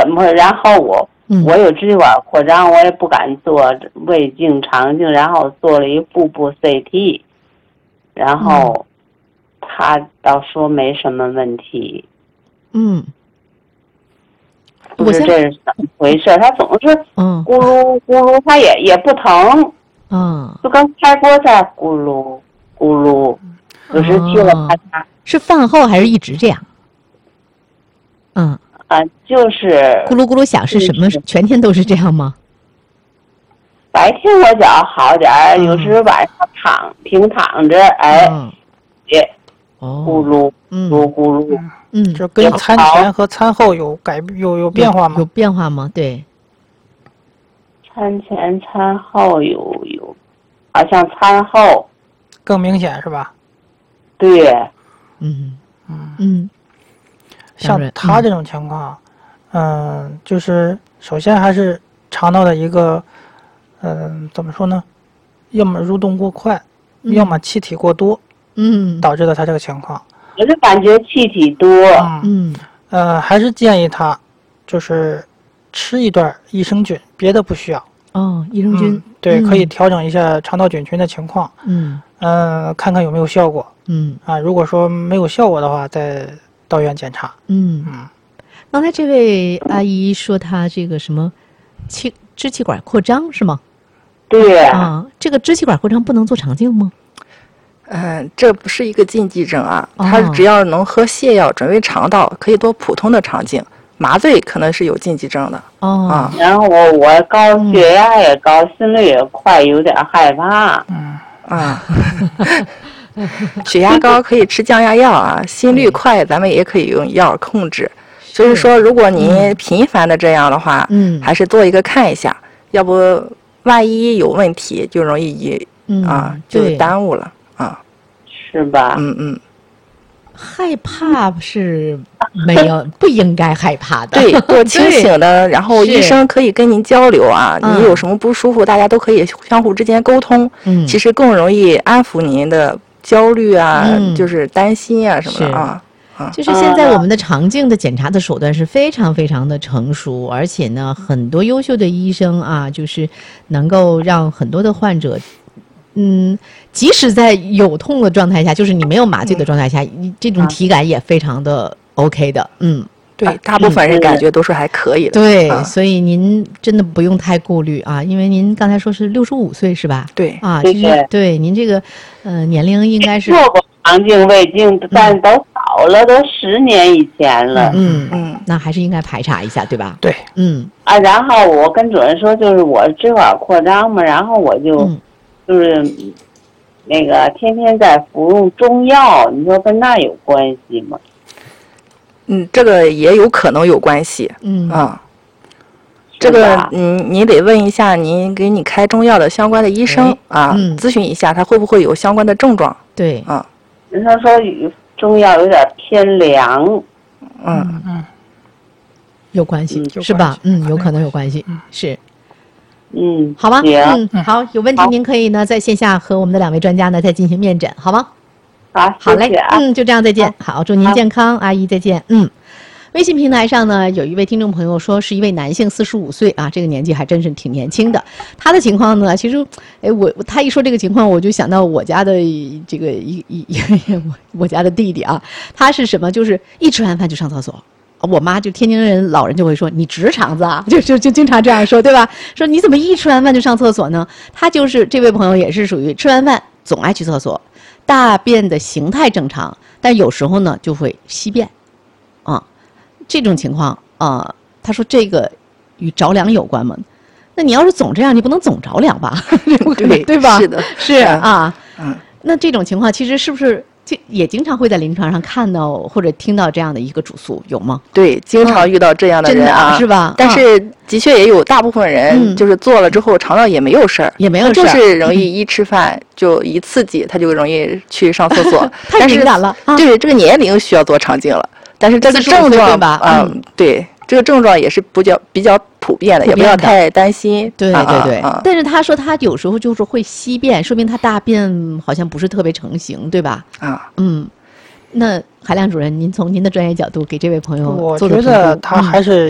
怎么？然后我有支气管扩张，我也不敢做胃镜、肠镜，然后做了一腹部 CT， 然后他倒说没什么问题。不知这是怎么回事？他总是咕噜咕噜，他也不疼，就跟开锅在咕噜咕噜，有时去了啪嚓。 是饭后还是一直这样？ 就是咕噜咕噜响是什么？全天都是这样吗？ 白天我脚好点，有时晚上平躺着，也咕噜咕噜咕噜， 就跟餐前和餐后有变化吗？ 有变化吗？对， 餐前餐后有，好像餐后更明显是吧？ 对， 像他这种情况，就是首先还是肠道的一个，怎么说呢？要么蠕动过快，要么气体过多，导致了他这个情况。 我是感觉气体多， 还是建议他，就是吃一段益生菌，别的不需要。 益生菌， 对，可以调整一下肠道菌群的情况，看看有没有效果。如果说没有效果的话，再到医院检查。 刚才这位阿姨说她这个什么支气管扩张是吗？ 对这个支气管扩张不能做肠镜吗？ 这不是一个禁忌症啊，他只要能喝泻药转为肠道，可以做普通的肠镜。麻醉可能是有禁忌症的。 然后我高血压也高，心率也快，有点害怕。 血压高可以吃降压药啊，心率快咱们也可以用药控制。所以说，如果您频繁的这样的话，还是做一个看一下，要不万一有问题就容易就耽误了是吧？ 害怕是没有，不应该害怕的。 对，多清醒的，然后医生可以跟您交流啊，你有什么不舒服，大家都可以相互之间沟通。其实更容易安抚您的焦虑啊，就是担心啊什么的就是现在我们的肠镜的检查的手段是非常非常的成熟，而且呢，很多优秀的医生啊，就是能够让很多的患者，即使在有痛的状态下，就是你没有麻醉的状态下，这种体感也非常的 OK 的。 对，大部分人感觉都是还可以的。 对，所以您真的不用太顾虑啊，因为您刚才说是65岁是吧？ 对其实对您这个年龄应该是做过肠镜、胃镜，但都早了，都10年以前了。 那还是应该排查一下，对吧？ 对， 然后我跟主任说，就是我支气管扩张嘛，然后我就是那个天天在服用中药，你说跟那有关系吗？ 这个也有可能有关系。这个你得问一下您给你开中药的相关的医生咨询一下他会不会有相关的症状。 对， 他说中药有点偏凉。 有关系是吧？有可能有关系，是。好吗？好，有问题您可以呢在线下和我们的2位专家呢再进行面诊，好吗？好嘞，就这样，再见。好，祝您健康，阿姨再见。微信平台上呢，有一位听众朋友说是一位男性，45岁啊，这个年纪还真是挺年轻的。他的情况呢，其实，他一说这个情况，我就想到我家的这个我家的弟弟啊，他是什么？就是一吃完饭就上厕所。我妈就天津人老人就会说你直肠子啊，就经常这样说，对吧？说你怎么一吃完饭就上厕所呢？他就是这位朋友也是属于吃完饭总爱去厕所，大便的形态正常，但有时候呢就会稀便，这种情况他说这个与着凉有关吗？那你要是总这样，你不能总着凉吧？对吧？ 是的， 是那这种情况其实是不是也经常会在临床上看到或者听到这样的一个主诉，有吗？ 对，经常遇到这样的人是吧？ 但是的确也有大部分人就是做了之后肠道也没有事儿，就是容易一吃饭就一刺激，他就容易去上厕所。 太敏感了。 对，这个年龄需要做肠镜了，但是这个症状吧， 对，这个症状也是比较普遍的，也不要太担心。 对。但是他说他有时候就是会稀便，说明他大便好像不是特别成型，对吧？那海亮主任，您从您的专业角度给这位朋友做的评估， 我觉得他还是